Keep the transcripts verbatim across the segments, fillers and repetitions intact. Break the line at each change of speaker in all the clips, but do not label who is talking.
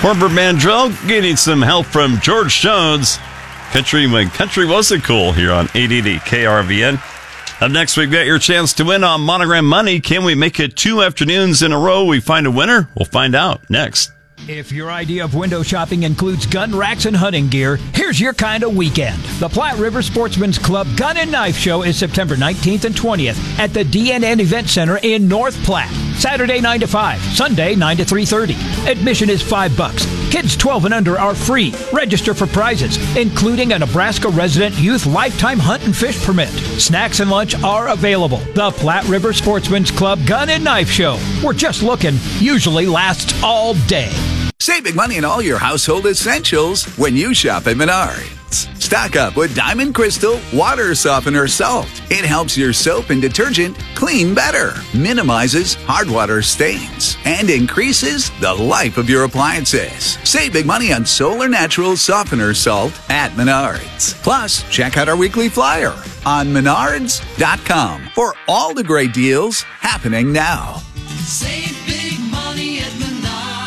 Corbett Mandrell getting some help from George Jones. Country when country wasn't cool here on eight eighty K R V N. Up next, we've got your chance to win on Monogram Money. Can we make it two afternoons in a row? We find a winner? We'll find out next.
If your idea of window shopping includes gun racks and hunting gear, here's your kind of weekend. The Platte River Sportsman's Club Gun and Knife Show is September nineteenth and twentieth at the D N N Event Center in North Platte. Saturday nine to five, Sunday nine to three thirty. Admission is five bucks. Kids twelve and under are free. Register for prizes, including a Nebraska resident youth lifetime hunt and fish permit. Snacks and lunch are available. The Platte River Sportsman's Club Gun and Knife Show. We're just looking. Usually lasts all day.
Save big money on all your household essentials when you shop at Menards. Stock up with Diamond Crystal Water Softener Salt. It helps your soap and detergent clean better, minimizes hard water stains, and increases the life of your appliances. Save big money on Solar Natural Softener Salt at Menards. Plus, check out our weekly flyer on menards dot com for all the great deals happening now.
Save big money at Menards.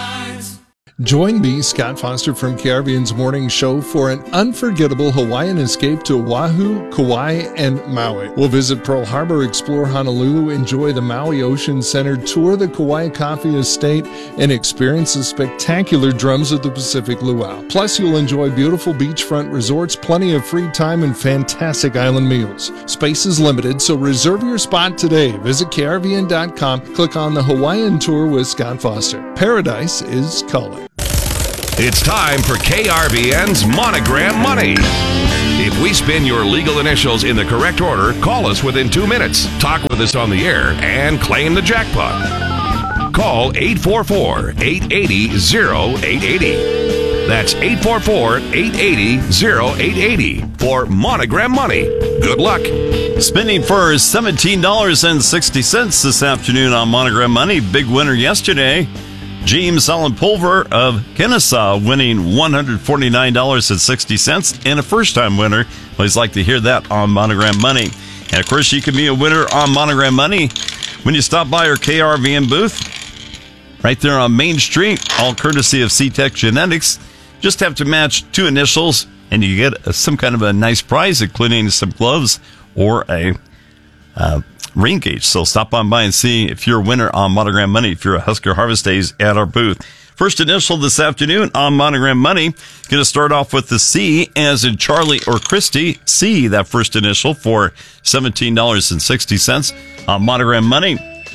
Join me, Scott Foster from K R V N's Morning Show for an unforgettable Hawaiian escape to Oahu, Kauai, and Maui. We'll visit Pearl Harbor, explore Honolulu, enjoy the Maui Ocean Center, tour the Kauai Coffee Estate, and experience the spectacular drums of the Pacific Luau. Plus, you'll enjoy beautiful beachfront resorts, plenty of free time, and fantastic island meals. Space is limited, so reserve your spot today. Visit K R V N dot com, click on the Hawaiian Tour with Scott Foster. Paradise is calling.
It's time for K R V N's Monogram Money. If we spin your legal initials in the correct order, call us within two minutes, talk with us on the air, and claim the jackpot. Call eight four four, eight eight zero, oh eight eight oh. That's eight four four, eight eight zero, oh eight eight oh for Monogram Money. Good luck.
Spinning for seventeen dollars and sixty cents this afternoon on Monogram Money. Big winner yesterday. James Allen Pulver of Kennesaw winning one hundred forty-nine dollars and sixty cents, and a first-time winner. Always like to hear that on Monogram Money. And, of course, you can be a winner on Monogram Money when you stop by our K R V N booth right there on Main Street, all courtesy of C-Tech Genetics. Just have to match two initials, and you get a, some kind of a nice prize, including some gloves or a uh, rain gauge. So stop on by and see if you're a winner on Monogram Money, if you're a Husker Harvest Days at our booth. First initial this afternoon on Monogram Money. Going to start off with the C as in Charlie or Christy. C, that first initial for seventeen dollars and sixty cents on Monogram Money.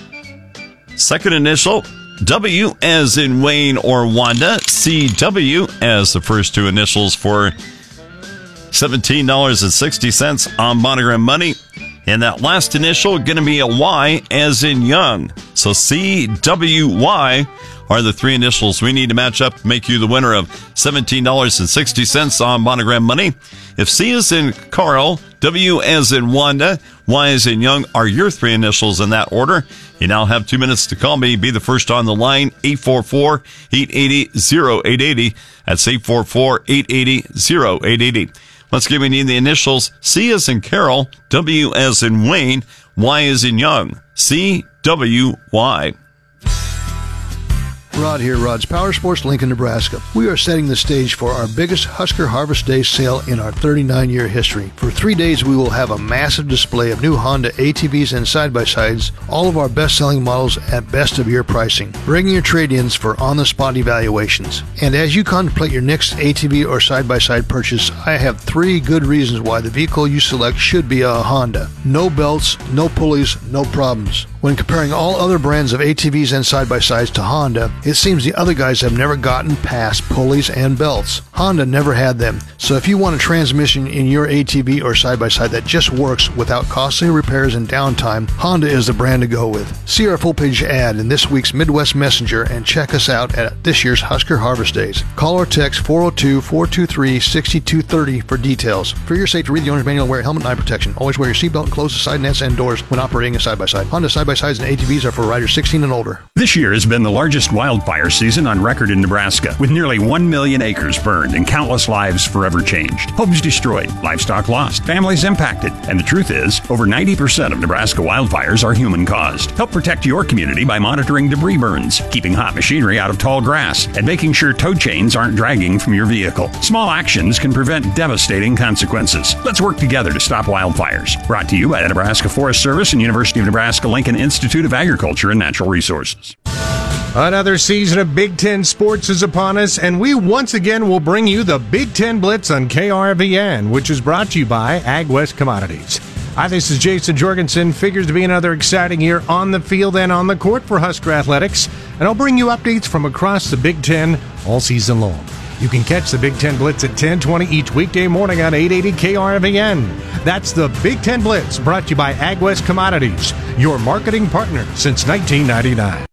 Second initial, W as in Wayne or Wanda. C W as the first two initials for seventeen dollars and sixty cents on Monogram Money. And that last initial going to be a Y as in Young. So C W Y are the three initials we need to match up to make you the winner of seventeen dollars and sixty cents on Monogram Money. If C is in Carl, W as in Wanda, Y as in Young are your three initials in that order. You now have two minutes to call me. Be the first on the line, eight four four, eight eight zero, oh eight eight oh. That's eight four four, eight eight zero, oh eight eight oh. Let's give me the initials. C as in Carol, W as in Wayne, Y as in Young. C W Y.
Rod here, Rod's Power Sports, Lincoln, Nebraska. We are setting the stage for our biggest Husker Harvest Day sale in our thirty-nine-year history. For three days, we will have a massive display of new Honda A T Vs and side-by-sides, all of our best-selling models at best-of-year pricing. Bring your trade-ins for on-the-spot evaluations. And as you contemplate your next A T V or side-by-side purchase, I have three good reasons why the vehicle you select should be a Honda. No belts, no pulleys, no problems. When comparing all other brands of A T Vs and side-by-sides to Honda, it seems the other guys have never gotten past pulleys and belts. Honda never had them. So if you want a transmission in your A T V or side-by-side that just works without costly repairs and downtime, Honda is the brand to go with. See our full-page ad in this week's Midwest Messenger and check us out at this year's Husker Harvest Days. Call or text four oh two, four two three, six two three oh for details. For your safety, read the owner's manual and wear helmet and eye protection. Always wear your seatbelt and close the side nets and doors when operating a side-by-side. Honda side-by-side side-by-sides and A T Vs are for riders sixteen and older.
This year has been the largest wildfire season on record in Nebraska, with nearly one million acres burned and countless lives forever changed. Homes destroyed, livestock lost, families impacted. And the truth is, over ninety percent of Nebraska wildfires are human-caused. Help protect your community by monitoring debris burns, keeping hot machinery out of tall grass, and making sure tow chains aren't dragging from your vehicle. Small actions can prevent devastating consequences. Let's work together to stop wildfires. Brought to you by the Nebraska Forest Service and University of Nebraska-Lincoln Institute of Agriculture and Natural Resources.
Another season of Big Ten sports is upon us, and we once again will bring you the Big Ten Blitz on K R V N, which is brought to you by AgWest Commodities. Hi, this is Jason Jorgensen. Figures to be another exciting year on the field and on the court for Husker Athletics, and I'll bring you updates from across the Big Ten all season long. You can catch the Big Ten Blitz at ten twenty each weekday morning on eight eighty K R V N. That's the Big Ten Blitz, brought to you by AgWest Commodities, your marketing partner since nineteen ninety-nine.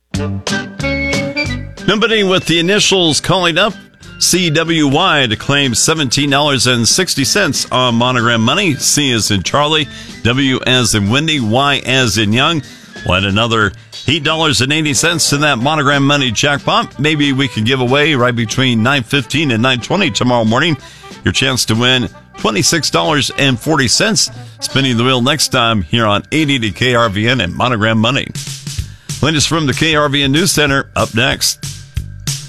Nobody with the initials calling up C W Y to claim seventeen dollars and sixty cents on Monogram Money. C as in Charlie, W as in Wendy, Y as in Young. We'll add another eight dollars and eighty cents to that Monogram Money jackpot. Maybe we can give away right between nine fifteen and nine twenty tomorrow morning your chance to win twenty-six dollars and forty cents. Spinning the wheel next time here on eight eighty K R V N and Monogram Money. Latest from the K R V N News Center up next.